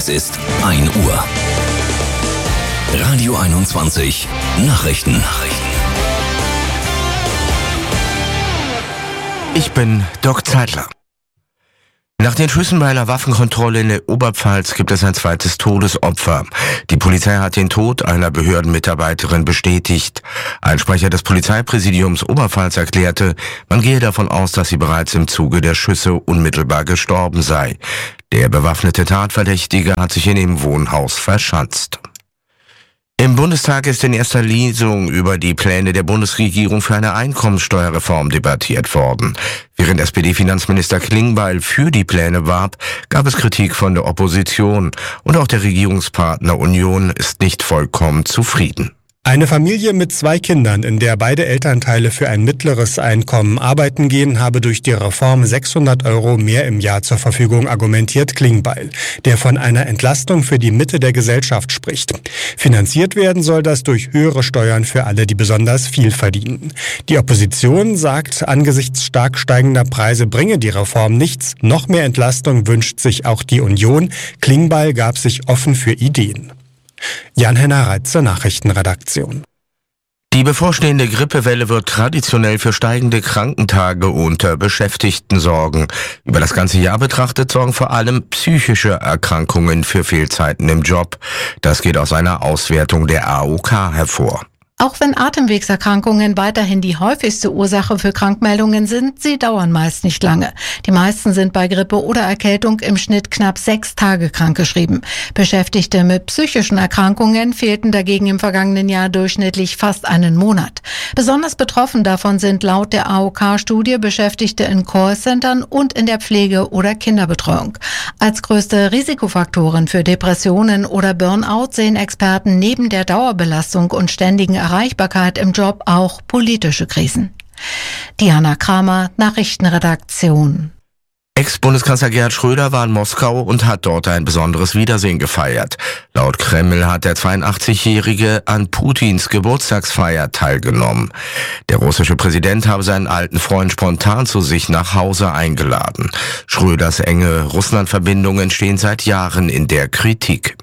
Es ist 1 Uhr. Radio 21 Nachrichten. Ich bin Doc Zeitler. Nach den Schüssen bei einer Waffenkontrolle in der Oberpfalz gibt es ein zweites Todesopfer. Die Polizei hat den Tod einer Behördenmitarbeiterin bestätigt. Ein Sprecher des Polizeipräsidiums Oberpfalz erklärte, man gehe davon aus, dass sie bereits im Zuge der Schüsse unmittelbar gestorben sei. Der bewaffnete Tatverdächtige hat sich in dem Wohnhaus verschanzt. Im Bundestag ist in erster Lesung über die Pläne der Bundesregierung für eine Einkommensteuerreform debattiert worden. Während SPD-Finanzminister Klingbeil für die Pläne warb, gab es Kritik von der Opposition und auch der Regierungspartner Union ist nicht vollkommen zufrieden. Eine Familie mit 2 Kindern, in der beide Elternteile für ein mittleres Einkommen arbeiten gehen, habe durch die Reform 600 € mehr im Jahr zur Verfügung, argumentiert Klingbeil, der von einer Entlastung für die Mitte der Gesellschaft spricht. Finanziert werden soll das durch höhere Steuern für alle, die besonders viel verdienen. Die Opposition sagt, angesichts stark steigender Preise bringe die Reform nichts. Noch mehr Entlastung wünscht sich auch die Union. Klingbeil gab sich offen für Ideen. Jan-Henner Reit zur Nachrichtenredaktion. Die bevorstehende Grippewelle wird traditionell für steigende Krankentage unter Beschäftigten sorgen. Über das ganze Jahr betrachtet sorgen vor allem psychische Erkrankungen für Fehlzeiten im Job. Das geht aus einer Auswertung der AOK hervor. Auch wenn Atemwegserkrankungen weiterhin die häufigste Ursache für Krankmeldungen sind, sie dauern meist nicht lange. Die meisten sind bei Grippe oder Erkältung im Schnitt knapp 6 Tage krankgeschrieben. Beschäftigte mit psychischen Erkrankungen fehlten dagegen im vergangenen Jahr durchschnittlich fast einen Monat. Besonders betroffen davon sind laut der AOK-Studie Beschäftigte in Callcentern und in der Pflege- oder Kinderbetreuung. Als größte Risikofaktoren für Depressionen oder Burnout sehen Experten neben der Dauerbelastung und ständigen Erreichbarkeit im Job auch politische Krisen. Diana Kramer, Nachrichtenredaktion. Ex-Bundeskanzler Gerhard Schröder war in Moskau und hat dort ein besonderes Wiedersehen gefeiert. Laut Kreml hat der 82-Jährige an Putins Geburtstagsfeier teilgenommen. Der russische Präsident habe seinen alten Freund spontan zu sich nach Hause eingeladen. Schröders enge Russland-Verbindungen stehen seit Jahren in der Kritik.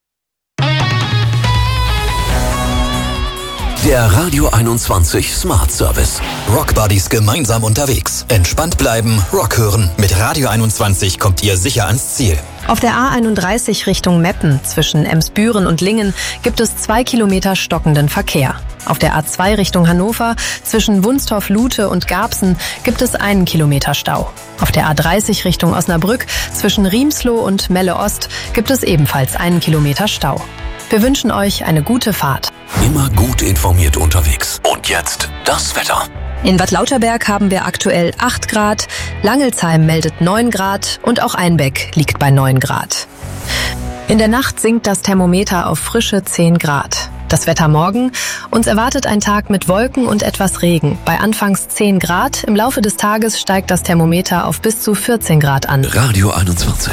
Der Radio 21 Smart Service. Rock Buddies gemeinsam unterwegs. Entspannt bleiben, Rock hören. Mit Radio 21 kommt ihr sicher ans Ziel. Auf der A31 Richtung Meppen zwischen Emsbüren und Lingen gibt es 2 Kilometer stockenden Verkehr. Auf der A2 Richtung Hannover zwischen Wunstorf-Lute und Garbsen gibt es 1 Kilometer Stau. Auf der A30 Richtung Osnabrück zwischen Riemsloh und Melle-Ost gibt es ebenfalls 1 Kilometer Stau. Wir wünschen euch eine gute Fahrt. Immer gut informiert unterwegs. Und jetzt das Wetter. In Bad Lauterberg haben wir aktuell 8 Grad, Langelsheim meldet 9 Grad und auch Einbeck liegt bei 9 Grad. In der Nacht sinkt das Thermometer auf frische 10 Grad. Das Wetter morgen: uns erwartet ein Tag mit Wolken und etwas Regen. Bei anfangs 10 Grad, im Laufe des Tages steigt das Thermometer auf bis zu 14 Grad an. Radio 21.